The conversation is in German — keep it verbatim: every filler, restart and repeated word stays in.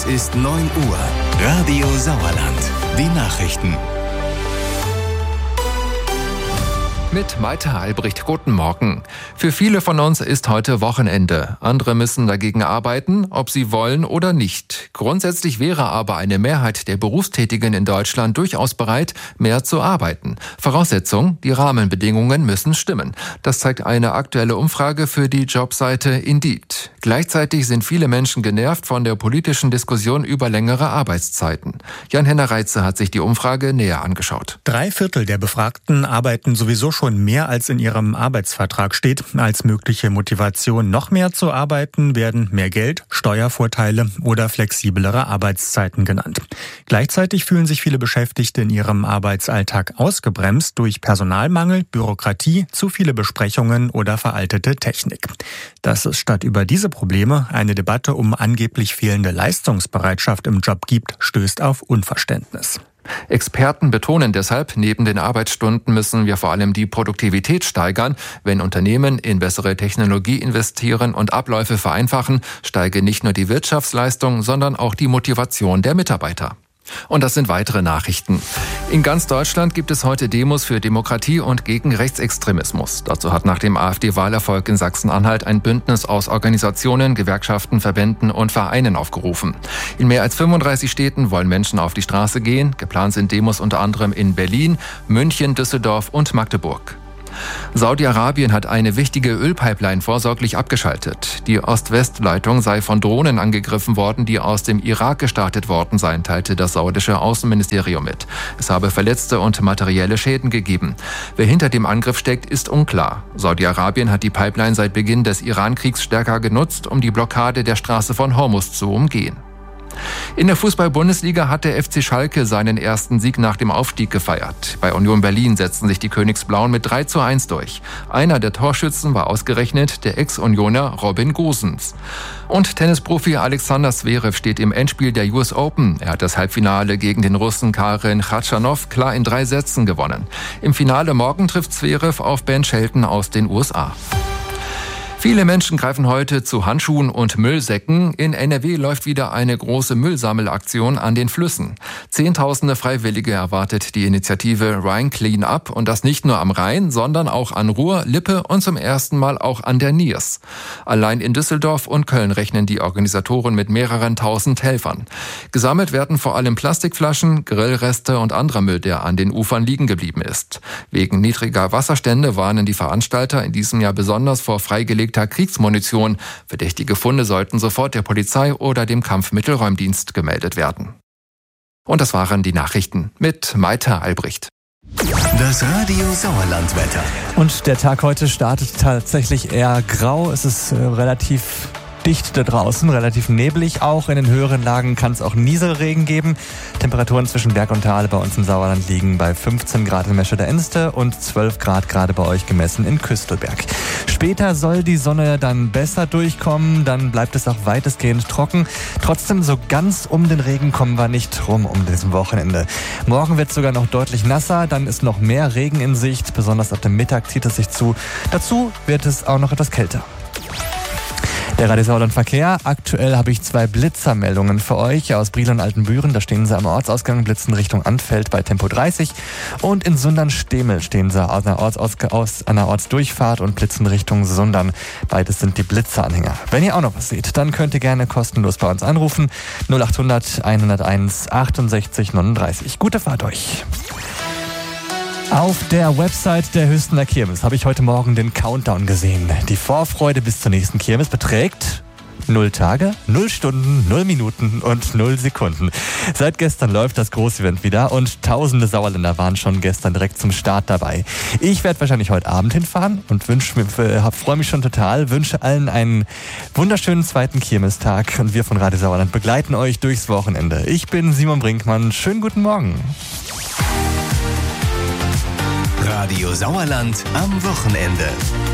ist neun Uhr. Radio Sauerland. Die Nachrichten. Mit Maite Albrecht, guten Morgen. Für viele von uns ist heute Wochenende. Andere müssen dagegen arbeiten, ob sie wollen oder nicht. Grundsätzlich wäre aber eine Mehrheit der Berufstätigen in Deutschland durchaus bereit, mehr zu arbeiten. Voraussetzung, die Rahmenbedingungen müssen stimmen. Das zeigt eine aktuelle Umfrage für die Jobseite Indeed. Gleichzeitig sind viele Menschen genervt von der politischen Diskussion über längere Arbeitszeiten. Jan-Henner Reitze hat sich die Umfrage näher angeschaut. Drei Viertel der Befragten arbeiten sowieso schon mehr als in ihrem Arbeitsvertrag steht. Als mögliche Motivation, noch mehr zu arbeiten, werden mehr Geld, Steuervorteile oder flexiblere Arbeitszeiten genannt. Gleichzeitig fühlen sich viele Beschäftigte in ihrem Arbeitsalltag ausgebremst durch Personalmangel, Bürokratie, zu viele Besprechungen oder veraltete Technik. Dass es statt über diese Probleme eine Debatte um angeblich fehlende Leistungsbereitschaft im Job gibt, stößt auf Unverständnis. Experten betonen deshalb, neben den Arbeitsstunden müssen wir vor allem die Produktivität steigern. Wenn Unternehmen in bessere Technologie investieren und Abläufe vereinfachen, steige nicht nur die Wirtschaftsleistung, sondern auch die Motivation der Mitarbeiter. Und das sind weitere Nachrichten. In ganz Deutschland gibt es heute Demos für Demokratie und gegen Rechtsextremismus. Dazu hat nach dem AfD-Wahlerfolg in Sachsen-Anhalt ein Bündnis aus Organisationen, Gewerkschaften, Verbänden und Vereinen aufgerufen. In mehr als fünfunddreißig Städten wollen Menschen auf die Straße gehen. Geplant sind Demos unter anderem in Berlin, München, Düsseldorf und Magdeburg. Saudi-Arabien hat eine wichtige Ölpipeline vorsorglich abgeschaltet. Die Ost-West-Leitung sei von Drohnen angegriffen worden, die aus dem Irak gestartet worden seien, teilte das saudische Außenministerium mit. Es habe Verletzte und materielle Schäden gegeben. Wer hinter dem Angriff steckt, ist unklar. Saudi-Arabien hat die Pipeline seit Beginn des Iran-Kriegs stärker genutzt, um die Blockade der Straße von Hormuz zu umgehen. In der Fußball-Bundesliga hat der F C Schalke seinen ersten Sieg nach dem Aufstieg gefeiert. Bei Union Berlin setzten sich die Königsblauen mit drei zu eins durch. Einer der Torschützen war ausgerechnet der Ex-Unioner Robin Gosens. Und Tennisprofi Alexander Zverev steht im Endspiel der U S Open. Er hat das Halbfinale gegen den Russen Karen Khachanov klar in drei Sätzen gewonnen. Im Finale morgen trifft Zverev auf Ben Shelton aus den U S A. Viele Menschen greifen heute zu Handschuhen und Müllsäcken. In N R W läuft wieder eine große Müllsammelaktion an den Flüssen. Zehntausende Freiwillige erwartet die Initiative Rhine Clean Up und das nicht nur am Rhein, sondern auch an Ruhr, Lippe und zum ersten Mal auch an der Niers. Allein in Düsseldorf und Köln rechnen die Organisatoren mit mehreren tausend Helfern. Gesammelt werden vor allem Plastikflaschen, Grillreste und anderer Müll, der an den Ufern liegen geblieben ist. Wegen niedriger Wasserstände warnen die Veranstalter in diesem Jahr besonders vor freigelegten Kriegsmunition. Verdächtige Funde sollten sofort der Polizei oder dem Kampfmittelräumdienst gemeldet werden. Und das waren die Nachrichten mit Maite Albrecht. Das Radio Sauerland-Wetter. Und der Tag heute startet tatsächlich eher grau. Es ist äh, relativ dicht da draußen, relativ neblig auch. In den höheren Lagen kann es auch Nieselregen geben. Temperaturen zwischen Berg und Tal bei uns im Sauerland liegen bei fünfzehn Grad in Mesche der Enste und zwölf Grad gerade bei euch gemessen in Küstelberg. Später soll die Sonne dann besser durchkommen, dann bleibt es auch weitestgehend trocken. Trotzdem, so ganz um den Regen kommen wir nicht rum um diesem Wochenende. Morgen wird es sogar noch deutlich nasser, dann ist noch mehr Regen in Sicht, besonders ab dem Mittag zieht es sich zu. Dazu wird es auch noch etwas kälter. Der Radio Sauerland Verkehr. Aktuell habe ich zwei Blitzermeldungen für euch aus Briel und Altenbüren. Da stehen sie am Ortsausgang, blitzen Richtung Anfeld bei Tempo dreißig. Und in Sundern-Stehmel stehen sie aus einer, Ortsausg- aus einer Ortsdurchfahrt und blitzen Richtung Sundern. Beides sind die Blitzeranhänger. Wenn ihr auch noch was seht, dann könnt ihr gerne kostenlos bei uns anrufen. null acht hundert hunderteins achtundsechzig neununddreißig. Gute Fahrt euch. Auf der Website der Hüstener Kirmes habe ich heute Morgen den Countdown gesehen. Die Vorfreude bis zur nächsten Kirmes beträgt null Tage, null Stunden, null Minuten und null Sekunden. Seit gestern läuft das Großevent wieder und tausende Sauerländer waren schon gestern direkt zum Start dabei. Ich werde wahrscheinlich heute Abend hinfahren und wünsche mir, freue mich schon total, wünsche allen einen wunderschönen zweiten Kirmestag und wir von Radio Sauerland begleiten euch durchs Wochenende. Ich bin Simon Brinkmann. Schönen guten Morgen. Radio Sauerland am Wochenende.